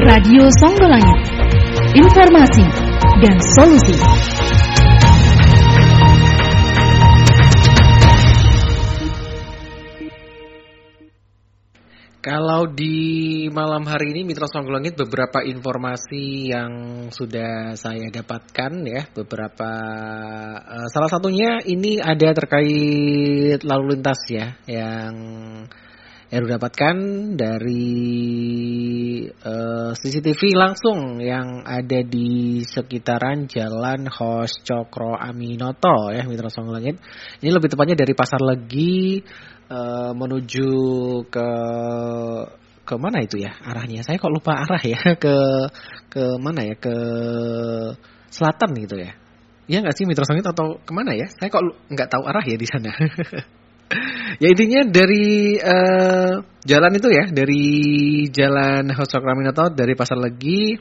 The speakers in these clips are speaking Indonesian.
Radio Songgolangit, informasi dan solusi. Kalau di malam hari ini Mitra Songgolangit beberapa informasi yang sudah saya dapatkan ya, beberapa salah satunya ini ada terkait lalu lintas ya yang dapatkan dari CCTV langsung yang ada di sekitaran Jalan Hos Cokro Aminoto ya Mitra Songgolangit. Ini lebih tepatnya dari Pasar Legi menuju ke mana itu ya arahnya? Saya kok lupa arah ya, ke mana ya, ke selatan gitu ya. Ya nggak sih Mitra Songgolangit atau kemana ya? Saya kok nggak tahu arah ya di sana. Ya intinya dari jalan itu ya, dari Jalan Hos Cokro Aminoto dari Pasar Legi.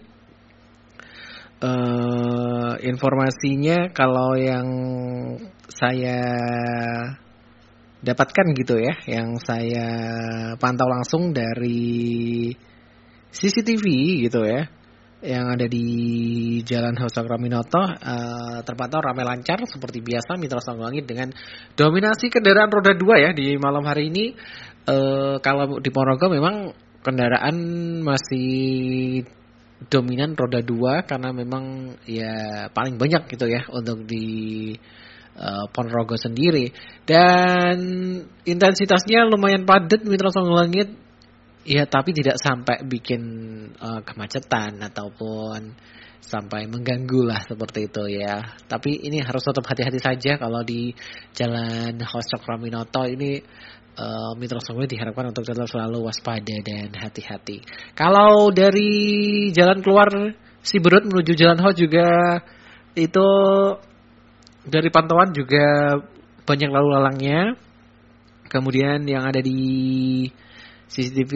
Informasinya kalau yang saya dapatkan gitu ya, yang saya pantau langsung dari CCTV gitu ya, yang ada di Jalan Hos Cokro Aminoto terpantau ramai lancar seperti biasa Mitra Songgolangit dengan dominasi kendaraan roda 2 ya di malam hari ini. Kalau di Ponorogo memang kendaraan masih dominan roda 2 karena memang ya paling banyak gitu ya untuk di Ponorogo sendiri, dan intensitasnya lumayan padat Mitra Songgolangit ya, tapi tidak sampai bikin kemacetan ataupun sampai mengganggu lah seperti itu ya. Tapi ini harus tetap hati-hati saja kalau di Jalan Hos Cokro Aminoto ini. Mitra Songgolangit diharapkan untuk tetap selalu waspada dan hati-hati. Kalau dari jalan keluar Siberut menuju Jalan Hos juga itu dari pantauan juga banyak lalu lalangnya. Kemudian yang ada di CCTV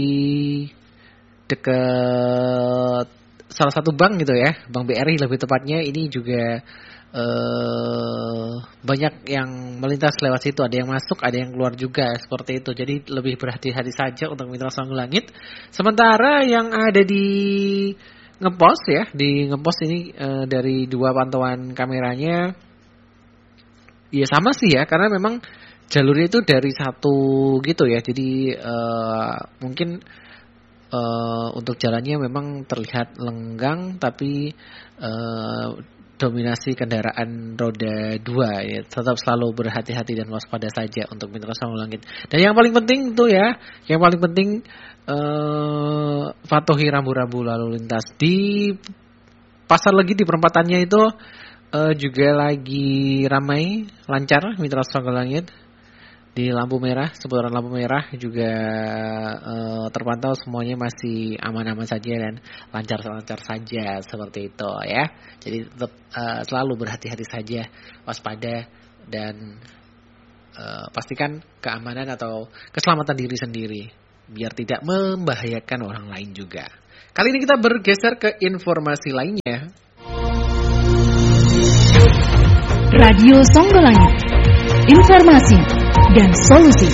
dekat salah satu bank gitu ya, Bank BRI lebih tepatnya, ini juga banyak yang melintas lewat situ, ada yang masuk, ada yang keluar juga seperti itu. Jadi lebih berhati-hati saja untuk Mitra Songgolangit. Sementara yang ada di Ngepos ya, di Ngepos ini dari dua pantauan kameranya ya sama sih ya, karena memang jalurnya itu dari satu gitu ya. Jadi mungkin untuk jalannya memang terlihat lenggang, tapi dominasi kendaraan roda 2 ya. Tetap selalu berhati-hati dan waspada saja untuk Mitra Songgolangit. Dan yang paling penting itu ya, yang paling penting patuhi rambu-rambu lalu lintas di Pasar Legi, di perempatannya itu juga lagi ramai lancar Mitra Songgolangit. Di lampu merah, seputaran lampu merah juga terpantau semuanya masih aman-aman saja dan lancar-lancar saja seperti itu ya. Jadi tetap selalu berhati-hati saja, waspada, dan pastikan keamanan atau keselamatan diri sendiri biar tidak membahayakan orang lain juga. Kali ini kita bergeser ke informasi lainnya. Radio Songgolangit, informasi dan solusi.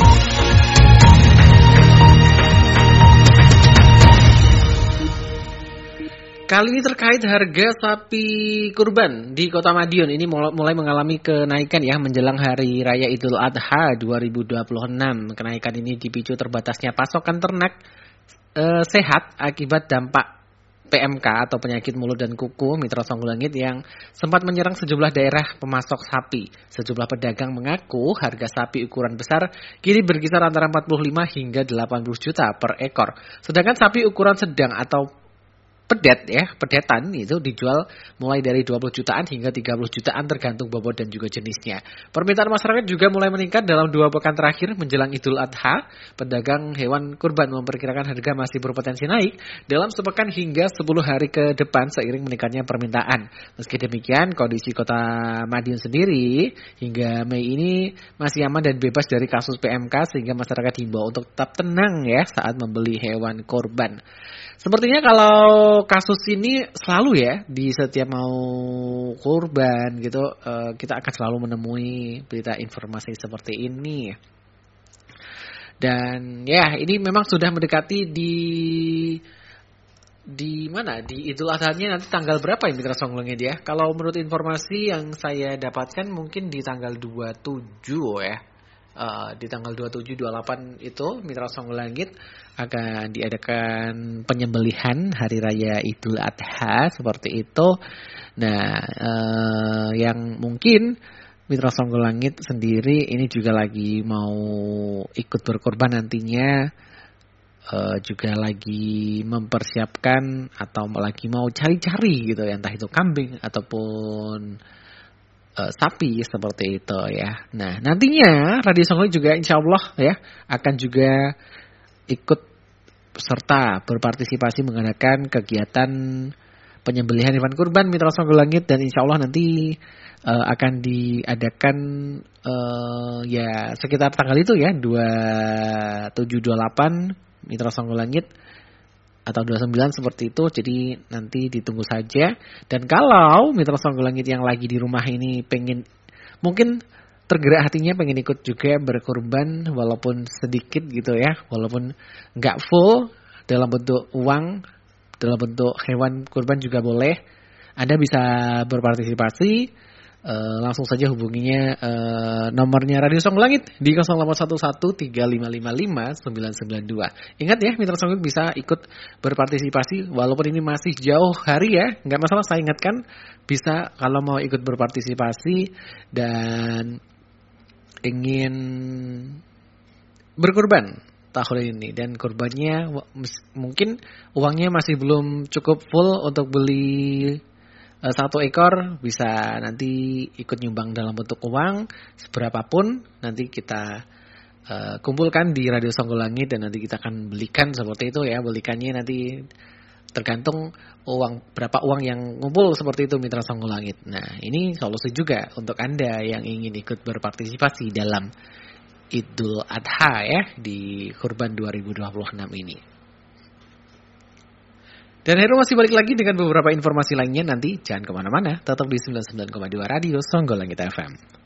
Kali ini terkait harga sapi kurban di Kota Madiun. Ini mulai mengalami kenaikan ya menjelang Hari Raya Idul Adha 2026. Kenaikan ini dipicu terbatasnya pasokan ternak sehat akibat dampak PMK atau penyakit mulut dan kuku Mitra Songgolangit yang sempat menyerang sejumlah daerah pemasok sapi. Sejumlah pedagang mengaku harga sapi ukuran besar kini berkisar antara 45 hingga 80 juta per ekor. Sedangkan sapi ukuran sedang atau pedetan itu dijual mulai dari 20 jutaan hingga 30 jutaan tergantung bobot dan juga jenisnya. Permintaan masyarakat juga mulai meningkat dalam 2 pekan terakhir menjelang Idul Adha. Pedagang hewan kurban memperkirakan harga masih berpotensi naik dalam sepekan hingga 10 hari ke depan seiring meningkatnya permintaan. Meski demikian, kondisi Kota Madiun sendiri hingga Mei ini masih aman dan bebas dari kasus PMK sehingga masyarakat diimbau untuk tetap tenang ya saat membeli hewan kurban. Sepertinya kalau kasus ini selalu ya di setiap mau kurban gitu kita akan selalu menemui berita informasi seperti ini. Dan ya ini memang sudah mendekati di gimana di Idul Adha-nya nanti tanggal berapa ya Mitra Songgolangit ya? Kalau menurut informasi yang saya dapatkan mungkin di tanggal 27 ya. Di tanggal 27-28 itu Mitra Songgolangit akan diadakan penyembelihan hari raya Idul Adha seperti itu. Nah, yang mungkin Mitra Songgolangit sendiri ini juga lagi mau ikut berkorban nantinya, juga lagi mempersiapkan atau lagi mau cari-cari gitu ya, entah itu kambing ataupun sapi seperti itu ya. Nah, nantinya Radio Songgolangit juga insya Allah ya akan juga ikut serta berpartisipasi mengadakan kegiatan penyembelihan hewan kurban Mitra Songgolangit, dan insya Allah nanti akan diadakan ya sekitar tanggal itu ya 27-28 Mitra Songgolangit atau 29 seperti itu. Jadi nanti ditunggu saja. Dan kalau Mitra Songgolangit yang lagi di rumah ini pengen, mungkin tergerak hatinya pengen ikut juga berkorban walaupun sedikit gitu ya, walaupun nggak full dalam bentuk uang, dalam bentuk hewan kurban juga boleh. Anda bisa berpartisipasi. Langsung saja hubunginya nomornya Radio Songgolangit di 081135555992. Ingat ya, Mitra Songgolangit bisa ikut berpartisipasi walaupun ini masih jauh hari ya, nggak masalah, saya ingatkan bisa kalau mau ikut berpartisipasi dan ingin berkurban tahun ini, dan kurbannya mungkin uangnya masih belum cukup full untuk beli 1 ekor, bisa nanti ikut nyumbang dalam bentuk uang seberapapun nanti kita kumpulkan di Radio Songgolangit, dan nanti kita akan belikan seperti itu ya. Belikannya nanti tergantung berapa uang yang ngumpul seperti itu Mitra Songgolangit. Nah, ini solusi juga untuk Anda yang ingin ikut berpartisipasi dalam Idul Adha ya di Kurban 2026 ini. Dan Heru masih balik lagi dengan beberapa informasi lainnya nanti. Jangan kemana-mana, tetap di 99,2 Radio Songgolangit FM.